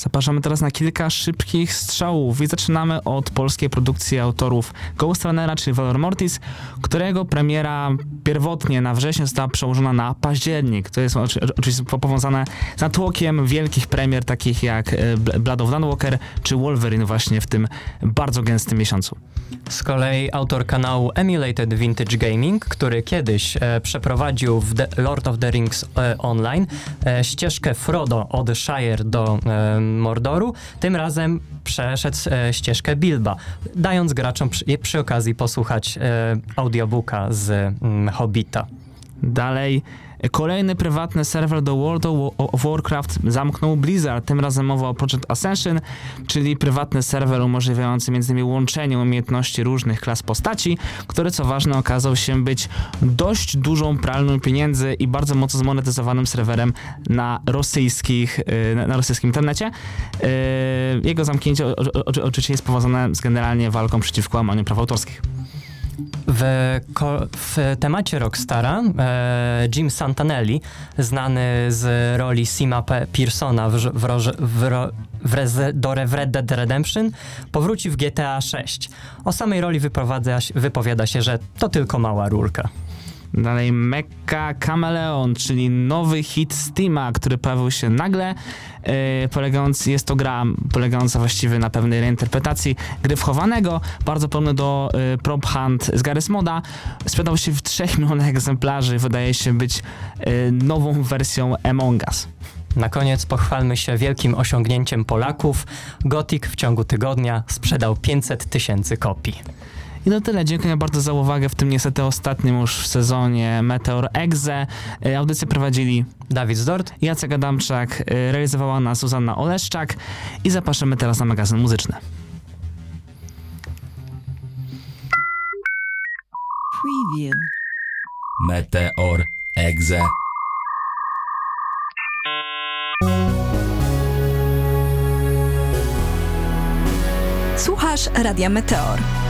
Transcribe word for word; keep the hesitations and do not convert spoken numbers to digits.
Zapraszamy teraz na kilka szybkich strzałów i zaczynamy od polskiej produkcji autorów Ghost Runnera, czyli Valor Mortis, którego premiera pierwotnie na wrzesień została przełożona na październik. To jest oczywiście powiązane z natłokiem wielkich premier, takich jak Blood of Dawnwalker czy Wolverine właśnie w tym bardzo gęstym miesiącu. Z kolei autor kanału Emulated Vintage Gaming, który kiedyś e, przeprowadził w The Lord of the Rings e, Online e, ścieżkę Frodo od Shire do e, Mordoru, tym razem przeszedł e, ścieżkę Bilba, dając graczom przy, przy okazji posłuchać e, audiobooka z mm, Hobbita. Dalej, kolejny prywatny serwer do World of Warcraft zamknął Blizzard. Tym razem mowa o Project Ascension, czyli prywatny serwer umożliwiający m.in. łączenie umiejętności różnych klas postaci, który co ważne okazał się być dość dużą pralnią pieniędzy i bardzo mocno zmonetyzowanym serwerem na rosyjskich, na rosyjskim internecie. Jego zamknięcie oczywiście jest powiązane z generalnie walką przeciwko łamaniu praw autorskich. W, ko- w temacie Rockstara e, Jim Santanelli, znany z roli Sima P. Pearsona w, w, roże, w, ro, w reze, do Red Dead Redemption, powróci w G T A sześć. O samej roli wypowiada, wypowiada się, że to tylko mała rurka. Dalej Mecha Chameleon, czyli nowy hit Steama, który pojawił się nagle. Yy, polegający, jest to gra polegająca właściwie na pewnej reinterpretacji gry wchowanego, bardzo podobny do yy, Prop Hunt z Garry's Moda. Sprzedał się w trzech milionach egzemplarzy, wydaje się być yy, nową wersją Among Us. Na koniec pochwalmy się wielkim osiągnięciem Polaków. Gothic w ciągu tygodnia sprzedał pięćset tysięcy kopii. I to tyle. Dziękuję bardzo za uwagę w tym niestety ostatnim już w sezonie Meteor Exe. Audycję prowadzili Dawid Zdort, Jacek Adamczak, realizowała nas Zuzanna Oleszczak i zapraszamy teraz na magazyn muzyczny. Preview. Meteor Exe. Słuchasz Radia Meteor.